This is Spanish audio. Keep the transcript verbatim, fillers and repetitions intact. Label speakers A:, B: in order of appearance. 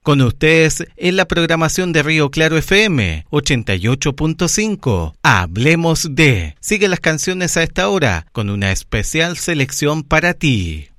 A: Con ustedes en la programación de Río Claro F M ochenta y ocho punto cinco. Hablemos de. Sigue las canciones a esta hora con una especial selección para ti.